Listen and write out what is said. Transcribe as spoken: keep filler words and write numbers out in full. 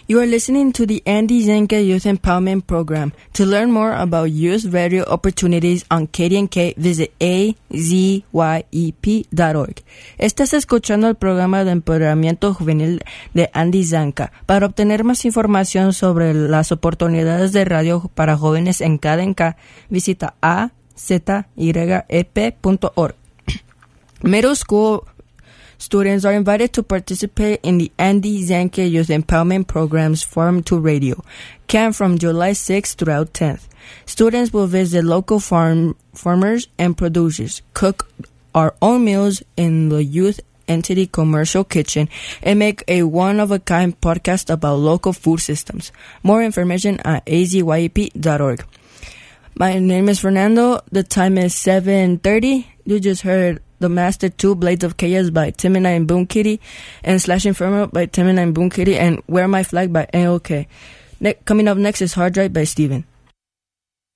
You are listening to the Andy Zanka Youth Empowerment Program. To learn more about youth radio opportunities on K D N K, visit a z y e p dot org. Estás escuchando el programa de empoderamiento juvenil de Andy Zanka. Para obtener más información sobre las oportunidades de radio para jóvenes en K D N K, visita a z y e p punto org. Middle school students are invited to participate in the Andy Zanka Youth Empowerment Program's Farm to Radio camp from July sixth through tenth. Students will visit local farm farmers and producers, cook our own meals in the youth entity commercial kitchen, and make a one-of-a-kind podcast about local food systems. More information at a z y e p dot org. My name is Fernando. The time is seven thirty. You just heard The Master two, Blades of Chaos by Timina and Boom Kitty, and Slash Inferno by Timina and Boom Kitty, and Wear My Flag by A O K. Ne- coming up next is Hard Drive by Steven.